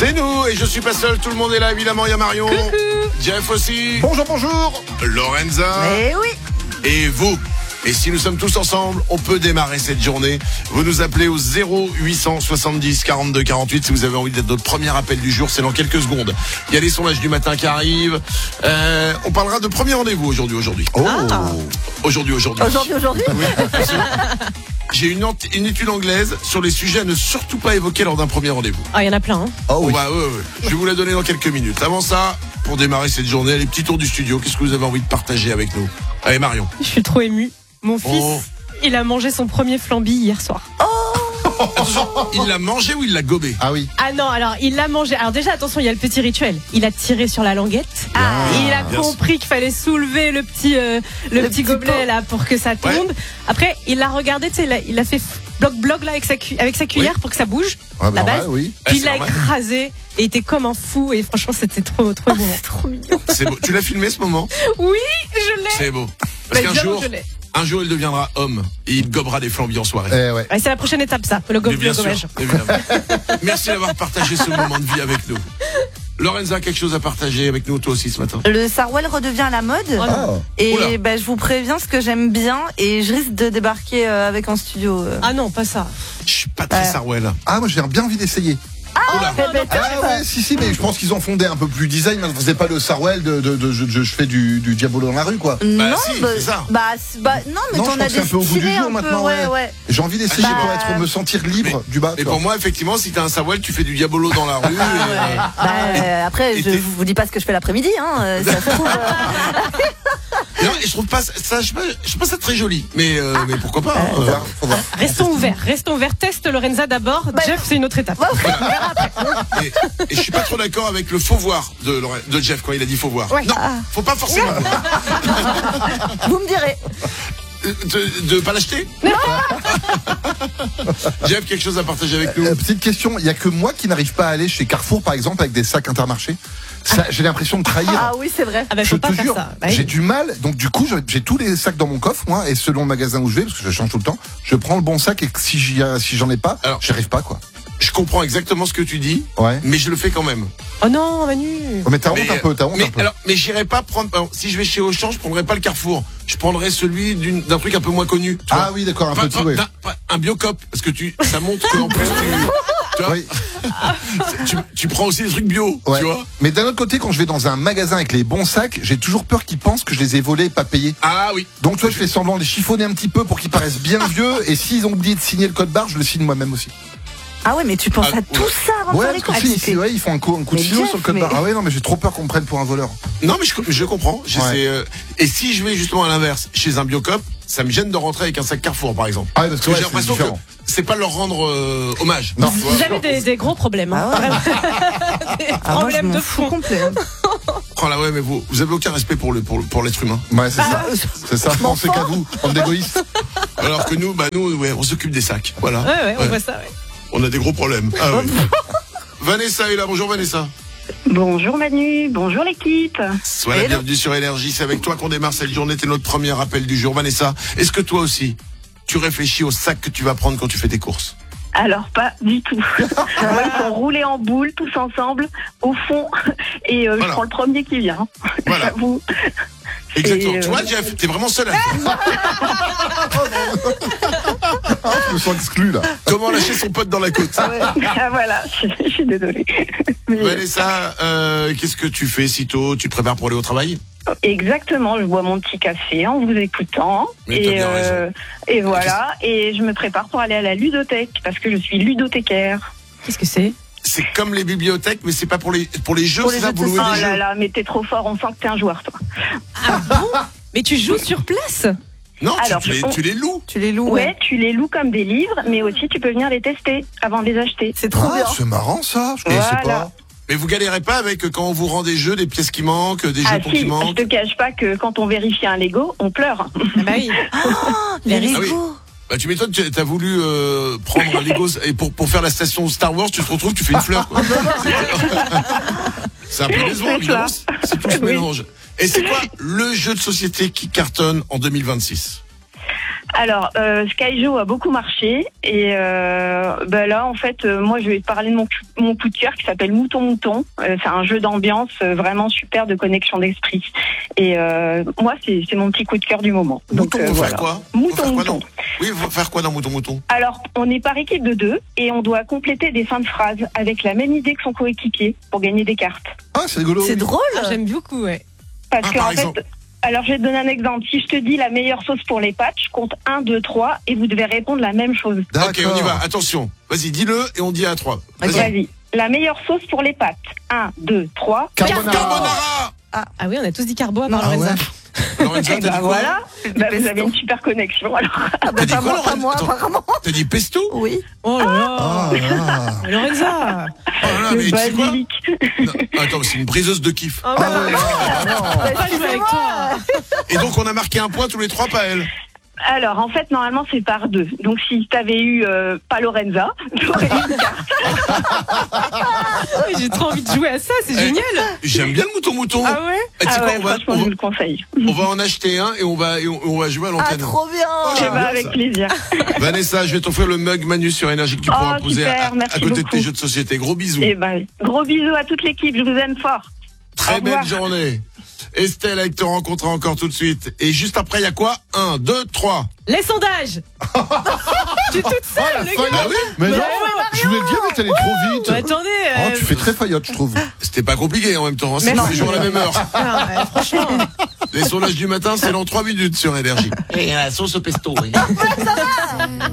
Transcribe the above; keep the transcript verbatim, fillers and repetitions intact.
C'est nous, et je suis pas seul, tout le monde est là, évidemment, il y a Marion. Coucou. Jeff aussi. Bonjour, bonjour. Lorenza. Eh oui. Et vous. Et si nous sommes tous ensemble, on peut démarrer cette journée. Vous nous appelez au zéro huit cent soixante-dix quarante-deux quarante-huit si vous avez envie d'être notre premier appel du jour. C'est dans quelques secondes. Il y a les sondages du matin qui arrivent. Euh, on parlera de premier rendez-vous aujourd'hui, aujourd'hui. Oh. Ah. Aujourd'hui, aujourd'hui. Aujourd'hui, aujourd'hui. Oui, parce que j'ai une, ant- une étude anglaise sur les sujets à ne surtout pas évoquer lors d'un premier rendez-vous. Ah, il y en a plein. Hein. Oh oui. Oh bah, ouais, ouais. Je vais vous la donner dans quelques minutes. Avant ça, pour démarrer cette journée, les petits tours du studio. Qu'est-ce que vous avez envie de partager avec nous? Allez, Marion. Je suis trop émue. Mon fils, Oh. il a mangé son premier flambi hier soir. Il l'a mangé ou il l'a gobé? Ah oui. Ah non, alors il l'a mangé. Alors déjà, attention, il y a le petit rituel. Il a tiré sur la languette. Ah. Et il a bien compris qu'il fallait soulever le petit, euh, le, Le petit petit gobelet pot. là pour que ça tombe. Après, il l'a regardé, tu sais, il a, il a fait bloc-bloc là avec sa, cu- avec sa cuillère Oui. pour que ça bouge. Ah, bah, la base. ouais, oui. Ah, Puis il c'est l'a normal. écrasé et il était comme un fou. Et franchement, c'était trop, trop bon. Trop mignon. C'est beau. Tu l'as filmé ce moment? Oui, je l'ai. C'est beau. Parce Bah, qu'un évidemment, jour, je l'ai. un jour, il deviendra homme et il gobera des flambis en soirée. Eh ouais. Ouais, c'est la prochaine étape, ça, le, go- Mais bien le sûr, gobage. évidemment. Merci d'avoir partagé ce moment de vie avec nous. Lorenza, quelque chose à partager avec nous, toi aussi, ce matin? Le Sarwell redevient à la mode. Oh non. Ah. Oula. Et ben, je vous préviens ce que j'aime bien et je risque de débarquer euh, avec en studio. euh. Ah non, pas ça. Je suis pas très Ouais. Sarwell. Ah, moi j'ai bien envie d'essayer. Oula. Eh ben, Ah ouais, si, si, mais je pense qu'ils ont fondé un peu plus design. Mais c'est pas le Sarwell de, de, de, je, je- je fais du, du Diabolo dans la rue, quoi. non, si, bah, c'est ça. bah, c'est- bah, non, mais Non, je t'en pense as que c'est des un peu au goût du stylés jour un peu, maintenant, ouais, ouais. ouais. J'ai envie d'essayer Bah, pour être, me sentir libre du bas. Mais tu vois. pour moi, effectivement, si t'as un Sarwell, tu fais du Diabolo dans la rue. et, euh, Bah, euh, après, Et je t'es- vous dis pas ce que je fais l'après-midi, hein. euh, Ça se trouve. euh, Non, et je trouve pas ça, je trouve pas, je trouve pas ça très joli. Mais, euh, mais pourquoi pas? hein. Faut voir, faut voir. Restons ouverts, restons ouverts. Teste Lorenza d'abord. Bah, Jeff, c'est une autre étape. Et, et je suis pas trop d'accord avec le faux voir de, Lore- de Jeff quand il a dit faux voir. Ouais. Non, faut pas forcément voir. Vous me direz. De, de pas l'acheter. Jeff, quelque chose à partager avec nous? Euh, petite question, il y a que moi qui n'arrive pas à aller chez Carrefour, par exemple, avec des sacs Intermarché. Ça, j'ai l'impression de trahir. Ah oui, c'est vrai. Ah ben, Je faut te pas faire jure, ça. Bah oui. j'ai du mal. Donc du coup, je- j'ai tous les sacs dans mon coffre, moi, et selon le magasin où je vais, parce que je change tout le temps, je prends le bon sac et que si j'y, si j'en ai pas, Alors- j'y arrive pas, quoi. Je comprends exactement ce que tu dis, Ouais. mais je le fais quand même. Oh non, Manu. Oh, mais t'as honte Mais, un peu, t'as honte mais, un peu. alors, mais j'irai pas prendre. alors, si je vais chez Auchan, je prendrai pas le Carrefour. Je prendrai celui d'une- d'un truc un peu moins connu. tu Ah vois. oui, d'accord, un Pas- petit, ouais. d'un- pas- un biocop, parce que tu, ça montre que en plus tu, tu, vois, Oui. tu, tu prends aussi des trucs bio, Ouais. tu vois. Mais d'un autre côté, quand je vais dans un magasin avec les bons sacs, j'ai toujours peur qu'ils pensent que je les ai volés et pas payés. Ah oui. Donc, tu vois, je fais semblant de les chiffonner un petit peu pour qu'ils paraissent bien vieux. Et s'ils ont oublié de signer le code barre, je le signe moi-même aussi. Ah ouais, mais tu penses Ah, à tout ouais. ça avant de Ouais, faire les parce que courses. si, si, ouais, ils font un coup, un coup de Mais stylo Jeff, sur le code mais- barre. Ah ouais, non, mais j'ai trop peur qu'on me prenne pour un voleur. Non, mais je, je comprends. J'essaie, Ouais. euh, et si je vais justement à l'inverse, chez un biocop, ça me gêne de rentrer avec un sac Carrefour, par exemple. Ah ouais, parce que Parce que ouais, j'ai c'est l'impression que différent. c'est pas leur rendre euh, hommage. Non. Tu vois. Vous avez des, des gros problèmes. Hein. Ah ouais. Vraiment. des Ah, moi, je problèmes m'en de fous fond. complet. Oh là ouais, mais vous, vous avez aucun respect pour le pour, le- pour l'être humain. Ouais, c'est ça. Ah, C'est ça, pensez qu'à vous, bande d'égoïstes. Alors que nous, bah nous, ouais, on s'occupe des sacs. Voilà. Ouais, ouais, on Ouais. voit ça, ouais. On a des gros problèmes. Ah ouais. Vanessa est là. Bonjour Vanessa. Bonjour Manu, bonjour l'équipe. Sois la Hello. bienvenue sur Énergie. C'est avec toi qu'on démarre cette journée. T'es notre premier appel du jour. Vanessa, est-ce que toi aussi, tu réfléchis au sac que tu vas prendre quand tu fais tes courses? Alors pas du tout. Moi ils sont roulés en boule tous ensemble au fond et euh, Voilà. je prends le premier qui vient. Voilà. J'avoue. Exactement. Et, euh, Tu vois, Jeff, t'es vraiment seul à le faire. Ah, je me sens exclu, là. Comment lâcher son pote dans la côte? Ah voilà, je, je suis désolée. Mais, euh, Vanessa, euh, qu'est-ce que tu fais si tôt? Tu te prépares pour aller au travail? exactement, je bois mon petit café en vous écoutant Mais t'as et bien euh, et voilà et je me prépare pour aller à la ludothèque parce que je suis ludothécaire. Qu'est-ce que c'est? C'est comme les bibliothèques, mais c'est pas pour les pour les jeux, Pour c'est les ça, jeux de vous louez Oh des là jeux? là, mais t'es trop fort, on sent que t'es un joueur toi. Ah bon? Mais tu joues sur place? Non, tu- Alors, tu, les, on- tu les loues. Tu les loues, Ouais, ouais. tu les loues comme des livres, mais aussi tu peux venir les tester avant de les acheter. C'est trop Ah, bien. c'est marrant, ça. Je connaissais Voilà. pas. Mais vous galérez pas avec euh, quand on vous rend des jeux, des pièces qui manquent, des Ah jeux pour si, qui je manquent? te cache pas que quand on vérifie un Lego, on pleure. Ah bah oui. Oh, les Ah oui. Lego. Bah tu m'étonnes, tu as voulu euh, prendre un Lego et pour pour faire la station Star Wars, tu te retrouves, tu fais une fleur. Quoi. C'est un peu décevant, C'est évidemment. ça. C'est tout ce Oui. mélange. Et c'est quoi le jeu de société qui cartonne en deux mille vingt-six? Alors, euh, Skyjo a beaucoup marché et euh, bah là, en fait, euh, moi, je vais te parler de mon, mon coup de cœur qui s'appelle Mouton Mouton. Euh, c'est un jeu d'ambiance euh, vraiment super de connexion d'esprit. Et euh, moi, c'est, c'est mon petit coup de cœur du moment. Mouton, Donc, euh, faut voilà. faire quoi Mouton Faut faire quoi Mouton. dans- Oui, faut faire quoi dans Mouton Mouton? Alors, on est par équipe de deux et on doit compléter des fins de phrases avec la même idée que son coéquipier pour gagner des cartes. Ah, c'est rigolo. C'est drôle. Ah, j'aime beaucoup, ouais. Parce Ah, que par en exemple. fait, alors je vais te donner un exemple. Si je te dis la meilleure sauce pour les pâtes, je compte un, deux, trois et vous devez répondre la même chose. D'accord. Ok, on y va. Attention. Vas-y, dis-le et on dit à trois. Vas-y. Vas-y. La meilleure sauce pour les pâtes. un, deux, trois. Carbonara. Carbonara. Ah oui, on a tous dit carbo à part Ah Lorenza. ouais. Lorenza, Et t'as dit bah quoi voilà. Bah, vous pesto. avez une super connexion. Alors. Ah bah, T'as dit pas quoi, moi, pas Laurent moi, Attends. apparemment. T'as dit pesto? Oui. Oh là là. Ah, là. Mais Lorenza. Oh là là, mais Le tu sais quoi basilic. Non, Attends, c'est une briseuse de kiff. Oh, Ah ouais, non. on va pas jouer avec toi. Et donc, on a marqué un point tous les trois, pas elle. Alors, en fait, normalement, c'est par deux. Donc, si t'avais eu euh, pas Lorenza, t'aurais eu une carte. Oui, j'ai trop envie de jouer à ça, c'est Eh, génial. J'aime bien le mouton mouton. Ah ouais? Eh, tu sais Ah quoi, ouais, on, va, franchement, on, je va, vous le conseille. on va en acheter un et on va, et on, on va jouer à Ah, l'antenne. trop bien. Eh j'aime ben, bien avec ça. plaisir. Vanessa, je vais t'offrir le mug Manu sur Énergie que tu Oh, pourras poser à, super, à- merci à côté de tes beaucoup. jeux de société. Gros bisous. Et ben, gros bisous à toute l'équipe. Je vous aime fort. Très au belle revoir. journée. Estelle, avec te rencontrer encore tout de suite. Et juste après, il y a quoi? Un, deux, trois. Les sondages. Tu es toute seule, Oh, la les faillotte. gars. Ah oui? Mais Bah non, ouais, je voulais le dire, mais t'allais trop vite. Bah, attendez. Oh, euh, tu fais très faillotte, je trouve. C'était pas compliqué en même temps. hein. C'est Mais tous les non. jours à la même heure. ah, ouais, franchement. Les sondages du matin, c'est dans trois minutes sur Énergie. Et la sauce au pesto, oui.